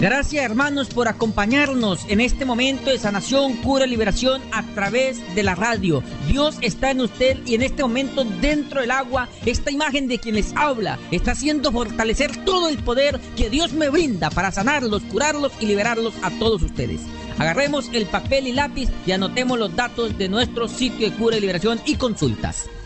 Gracias, hermanos, por acompañarnos en este momento de sanación, cura y liberación a través de la radio. Dios está en usted y en este momento dentro del agua, esta imagen de quien les habla está haciendo fortalecer todo el poder que Dios me brinda para sanarlos, curarlos y liberarlos a todos ustedes. Agarremos el papel y lápiz y anotemos los datos de nuestro sitio de cura y liberación y consultas.